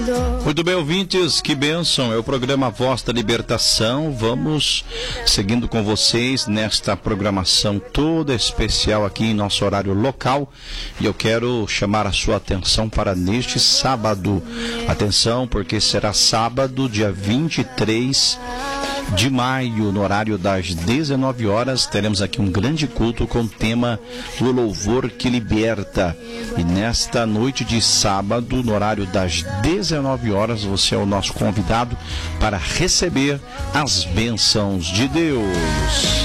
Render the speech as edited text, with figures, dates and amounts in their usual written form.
Muito bem, ouvintes, que bênção, é o programa Voz da Libertação. Vamos seguindo com vocês nesta programação toda especial aqui em nosso horário local. E eu quero chamar a sua atenção para neste sábado. Atenção, porque será sábado, dia 23 de maio, no horário das 19 horas, teremos aqui um grande culto com o tema O Louvor que Liberta. E nesta noite de sábado, no horário das 19 horas, você é o nosso convidado para receber as bênçãos de Deus.